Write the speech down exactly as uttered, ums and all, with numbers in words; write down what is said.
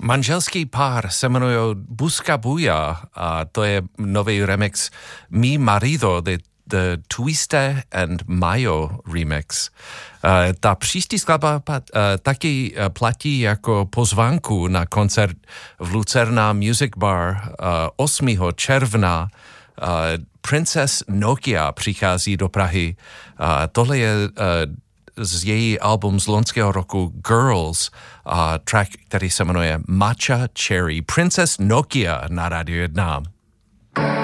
Manželský pár se jmenuje Busca Buja a to je nový remix Mi Marido de The Twiste and Mayo remix. Uh, ta příští skladba uh, taky uh, platí jako pozvánku na koncert v Lucerna Music Bar uh, osmého června. Uh, Princess Nokia přichází do Prahy. Uh, tohle je uh, z její album z loňského roku Girls, uh, track, který se jmenuje Matcha Cherry. Princess Nokia na Radio jedna.